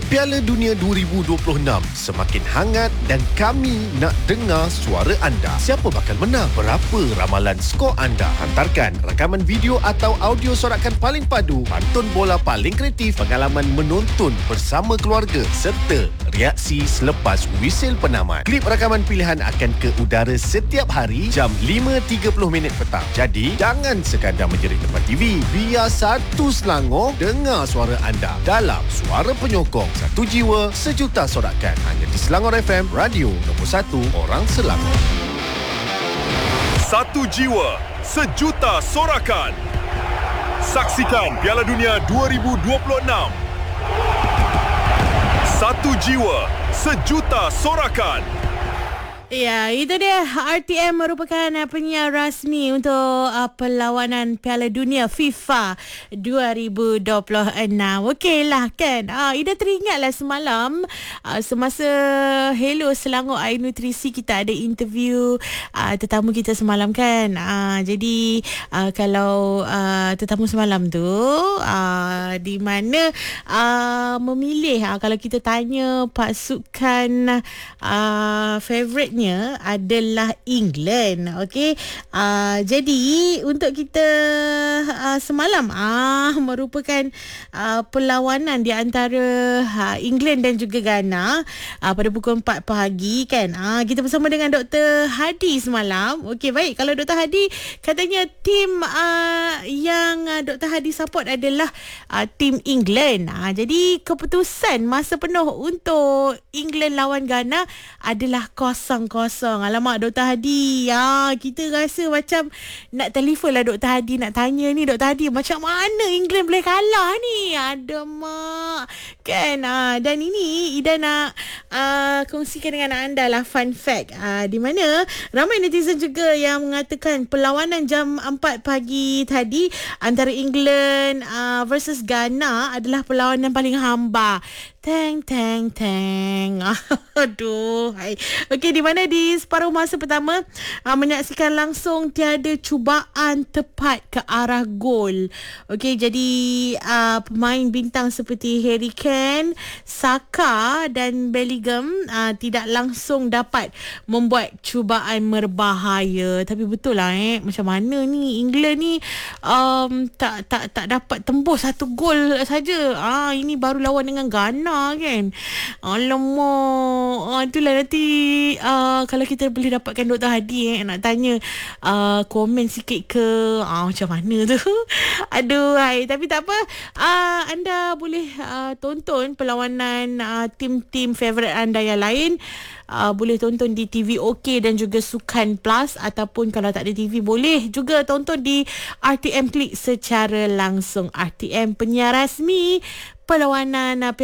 Piala Dunia 2026 semakin hangat dan kami nak dengar suara anda. Siapa bakal menang? Berapa ramalan skor anda? Hantarkan rakaman video atau audio sorakan paling padu, pantun bola paling kreatif, pengalaman menonton bersama keluarga serta reaksi selepas wisil penamat. Klip rakaman pilihan akan ke udara setiap hari jam 5.30 petang. Jadi, jangan sekadar menjerit depan TV. Biar satu Selangor dengar suara anda dalam Suara Penyokong. Satu jiwa, sejuta sorakan. Hanya di Selangor FM, radio nombor 1 orang Selangor. Satu jiwa, sejuta sorakan. Saksikan Piala Dunia 2026. Satu jiwa, sejuta sorakan. Ya, itu dia. RTM merupakan penyiar rasmi untuk perlawanan Piala Dunia FIFA 2026. Okeylah kan. Ida teringatlah semalam semasa Hello Selangor Air Nutrisi kita ada interview tetamu kita semalam kan. Jadi kalau tetamu semalam tu di mana memilih kalau kita tanya pasukan favourite adalah England. Okey. Jadi untuk kita semalam merupakan perlawanan di antara England dan juga Ghana pada pukul 4 pagi kan. Kita bersama dengan Dr. Hadi semalam. Okey, baik. Kalau Dr. Hadi katanya tim yang Dr. Hadi support adalah tim England. Jadi keputusan masa penuh untuk England lawan Ghana adalah 0-0. Alamak Dr. Hadi, kita rasa macam nak telefon lah Dr. Hadi, nak tanya ni Dr. Hadi, macam mana England boleh kalah ni? Ada mak kan. Dan ini Ida nak kongsikan dengan anda lah fun fact, di mana ramai netizen juga yang mengatakan perlawanan jam 4 pagi tadi antara England versus Ghana adalah perlawanan paling hamba. Teng. Aduh. Okey, di mana di separuh masa pertama menyaksikan langsung tiada cubaan tepat ke arah gol. Okey, jadi pemain bintang seperti Harry Kane, Saka dan Bellingham tidak langsung dapat membuat cubaan berbahaya. Tapi betul lah macam mana ni England ni tak dapat tembus satu gol saja. Ini baru lawan dengan Ghana kan. Alamak. Itulah nanti kalau kita boleh dapatkan Dr. Hadi nak tanya komen sikit ke macam mana tu. Aduh, tapi tak apa. Anda boleh tonton perlawanan tim-tim favourite anda yang lain. Boleh tonton di TV OK dan juga Sukan Plus, ataupun kalau tak ada TV boleh juga tonton di RTM Klik secara langsung. RTM penyiar rasmi perlawanan